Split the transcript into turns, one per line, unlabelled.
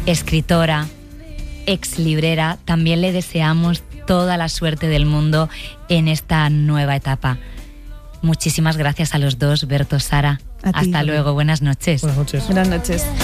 escritora, ex librera, también le deseamos toda la suerte del mundo en esta nueva etapa. Muchísimas gracias a los dos, Berto, Sara. Hasta luego, buenas noches.
Buenas noches.
Buenas noches.